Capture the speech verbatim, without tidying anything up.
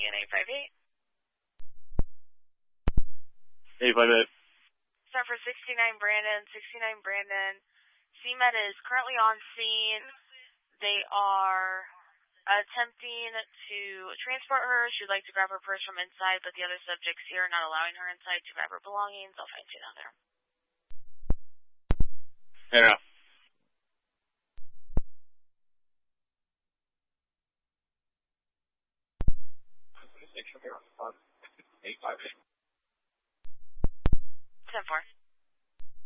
calling in eight five eight. eight five eight. Start for sixty-nine Brandon. sixty-nine Brandon. C M E D is currently on scene. They are attempting to transport her. She'd like to grab her purse from inside, but the other subjects here are not allowing her inside to grab her belongings. I'll find you down there. Hey, now. eight five eight. ten four.